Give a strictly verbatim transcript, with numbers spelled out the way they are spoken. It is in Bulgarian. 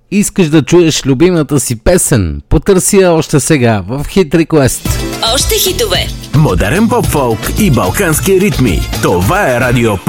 Искаш да чуеш любимата си песен? Потърси я още сега в Hit Request. Още хитове. Модерен поп-фолк и балкански ритми. Това е Радио